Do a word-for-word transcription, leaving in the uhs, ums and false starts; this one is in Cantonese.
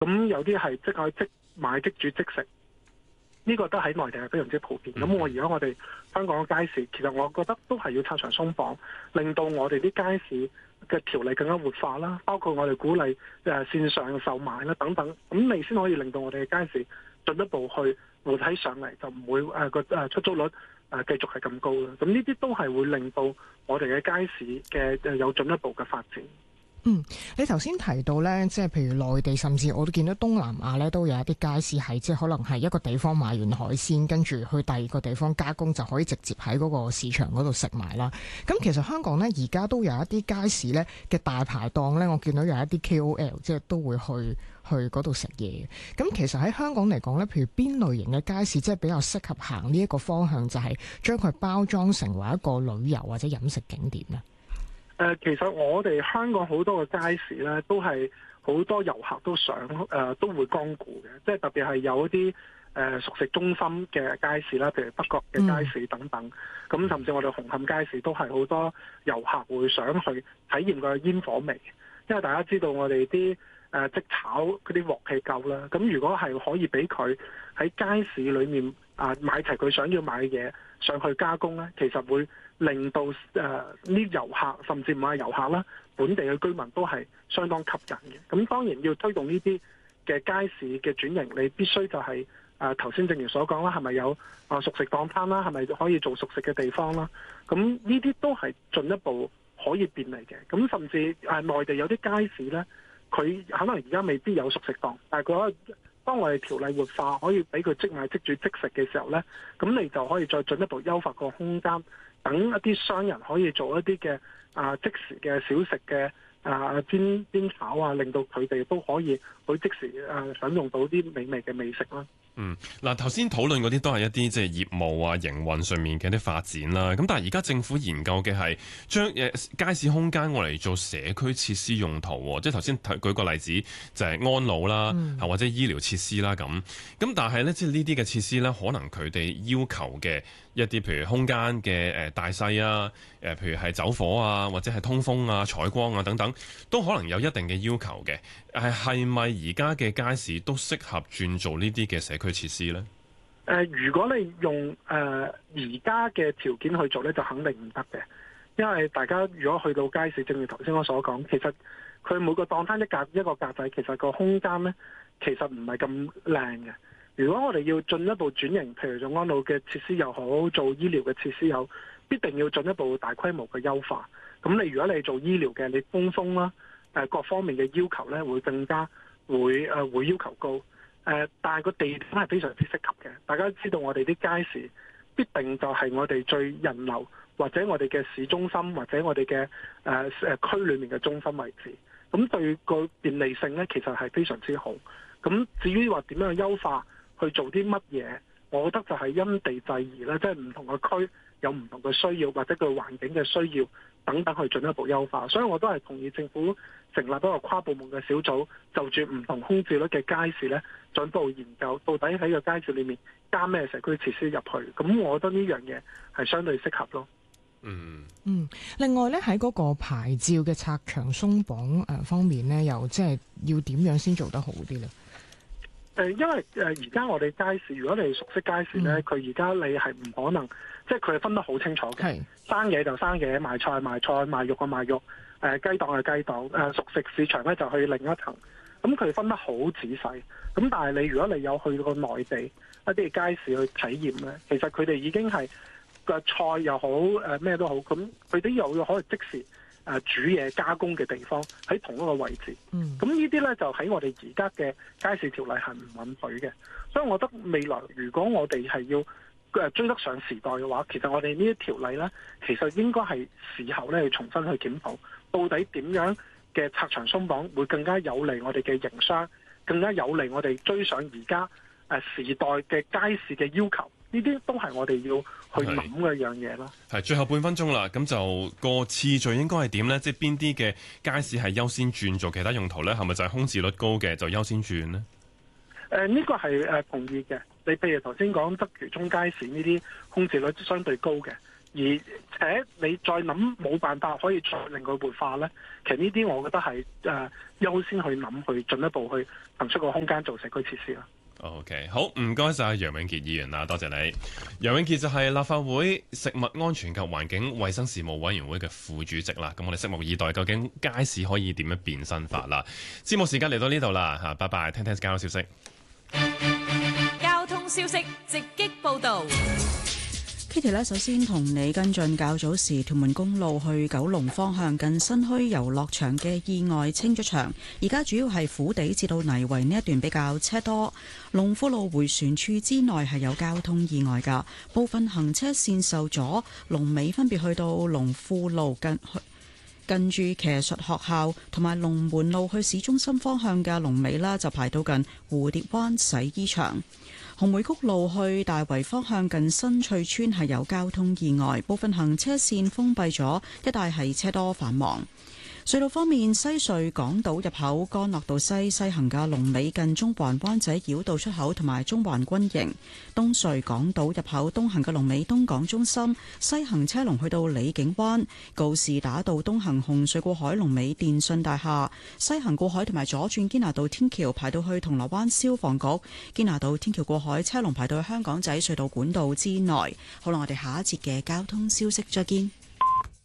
咁有啲係即可以即買即煮即食。呢、這個都喺內地係非常之普遍。咁、嗯、我而家我哋香港嘅街市，其實我覺得都係要拆牆鬆綁，令到我哋啲街市嘅條例更加活化啦。包括我哋鼓勵誒線上售賣啦等等，咁你先可以令到我哋嘅街市進一步去活起上嚟，就唔會誒個誒出租率誒繼續係咁高啦。咁呢啲都係會令到我哋嘅街市嘅誒有進一步嘅發展。 嗯，你頭先提到咧，即係譬如內地，甚至我都見到東南亞咧，都有一啲街市係即係可能係一個地方買完海鮮，跟住去第二個地方加工，就可以直接喺嗰個市場嗰度食埋啦。咁其實香港咧而家都有一啲街市咧嘅大排檔咧，我見到有一啲 K O L 即係都會去去嗰度食嘢。咁其實喺香港嚟講咧，譬如邊類型嘅街市即係比較適合行呢一個方向，就係將佢包裝成為一個旅遊或者飲食景點咧？ 誒、呃，其實我哋香港好多嘅街市咧，都係好多遊客都想誒、呃、都會光顧嘅，即係特別係有一啲誒、呃、熟食中心嘅街市啦，譬如北角嘅街市等等。咁、嗯、甚至我哋紅磡街市都係好多遊客會想去體驗個煙火味，因為大家知道我哋啲誒即炒嗰啲鑊氣夠啦。咁如果係可以俾佢喺街市裏面啊、呃、買齊佢想要買嘅嘢上去加工咧，其實會令到誒呢遊客甚至唔係遊客啦，本地嘅居民都係相當吸引嘅。咁當然要推動呢啲嘅街市嘅轉型，你必須就係誒頭先正如所講啦，係咪有啊熟食檔攤啦，係咪可以做熟食嘅地方啦？咁呢啲都係進一步可以便利嘅。咁甚至誒內地有啲街市咧，佢可能而家未必有熟食檔，但係佢可以當我哋條例活化，可以俾佢即買即煮即食嘅時候咧，咁你就可以再進一步優化個空間。等一啲商人可以做一啲嘅啊即時嘅小食嘅啊煎煎炒啊，令到佢哋都可以去即時啊享用到啲美味嘅美食啦。 嗯，嗱頭先討論嗰啲都係一啲即係業務啊營運上面嘅一啲發展啦。咁但係而家政府研究嘅係將誒街市空間我嚟做社區設施用途，即係頭先舉個例子就係安老啦，嗯、或者醫療設施啦咁。咁但係咧，即係呢啲嘅設施咧，可能佢哋要求嘅一啲譬如空間嘅誒大細啊，誒譬如係走火啊，或者係通風啊、採光啊等等，都可能有一定嘅要求嘅。誒係咪而家嘅街市都適合轉做呢啲嘅社區設施呢？ 誒、呃，如果你用誒而家嘅條件去做呢，就肯定唔得嘅。因為大家如果去到街市，正如頭先我所講，其實佢每個檔攤一格一個格仔，其實個空間呢，其實唔係咁靚嘅。如果我哋要進一步轉型，譬如做安老嘅設施又好，做醫療嘅設施又好，必定要進一步大規模嘅優化。咁你如果你做醫療嘅，你通風啦。誒各方面嘅要求咧，會更加會誒、呃、會要求高。誒、呃，但係個地點係非常之適合嘅。大家知道我哋啲街市必定就係我哋最人流，或者我哋嘅市中心，或者我哋嘅誒誒區裏面嘅中心位置。咁對個便利性咧，其實係非常之好。咁至於話點樣去優化，去做啲乜嘢，我覺得就係因地制宜啦，即係唔同嘅區有唔同嘅需要，或者佢環境嘅需要等等，去進一步優化。所以我都係同意政府成立一個跨部門嘅小組，就住唔同空置率嘅街市咧，進一步研究到底喺個街市裏面加咩社區設施入去。咁我覺得呢樣嘢係相對適合咯。 嗯嗯，另外咧喺嗰個牌照嘅拆牆鬆綁誒方面咧，又即係要點樣先做得好啲咧？ 誒，因為誒而家我哋街市，如果你熟悉街市咧，佢而家你係唔可能，即係佢係分得好清楚嘅。生嘢就生嘢，賣菜賣菜，賣肉就賣肉，誒雞檔係雞檔，誒熟食市場咧就去另一層。咁佢分得好仔細。咁但係你如果你有去過內地一啲街市去體驗咧，其實佢哋已經係個菜又好，誒咩都好，咁佢哋又可以即時誒煮嘢加工嘅地方喺同一個位置。嗯，咁呢啲咧就喺我哋而家嘅街市條例係唔允許嘅。所以我覺得未來如果我哋係要誒追得上時代嘅話，其實我哋呢啲條例咧，其實應該係時候咧去重新去檢討，到底點樣嘅拆牆鬆綁會更加有利我哋嘅營商，更加有利我哋追上而家誒時代嘅街市嘅要求。呢啲都係我哋要去諗嘅樣嘢咯。 係最後半分鐘啦，咁就個次序應該係點呢？即係邊啲嘅街市係優先轉做其他用途呢？係咪就係空置率高嘅就優先轉呢？ 誒、呃、呢、這個係誒同意嘅。你譬如頭先講鰂魚涌街市呢啲空置率相對高嘅， 而且你再諗冇辦法可以再令佢活化咧，其實呢啲我覺得係誒優先去諗去進一步去騰出個空間做社區設施啦。 OK， 好，唔該晒楊永杰議員啦，多謝你。楊永杰就係立法會食物安全及環境衛生事務委員會嘅副主席啦。咁我哋拭目以待，究竟街市可以點樣變身法啦？節目時間嚟到呢度啦，吓，拜拜，聽聽交通消息。 交通消息直擊報道。 Kitty 咧，首先同你跟進較早時屯門公路去九龍方向近新墟遊樂場嘅意外清咗場，而家主要係虎地至到泥圍呢一段比較車多。龍富路迴旋處之內係有交通意外㗎，部分行車線受阻，龍尾分別去到龍富路近近住騎術學校同埋龍門路去市中心方向嘅龍尾啦，就排到近蝴蝶灣洗衣場。紅梅谷路去大圍方向近新翠村係有交通意外，部分行車線封閉咗，一帶係車多繁忙。隧道方面，西隧港島入口干諾道西西行嘅龍尾近中環灣仔繞道出口同埋中環軍營；東隧港島入口東行嘅龍尾東港中心，西行車龍去到李景灣；告士打道東行紅隧過海龍尾電訊大廈，西行過海同埋左轉堅拿道天橋排到去銅鑼灣消防局，堅拿道天橋過海車龍排到去香港仔隧道管道之內。好啦，我哋下一節嘅交通消息再見。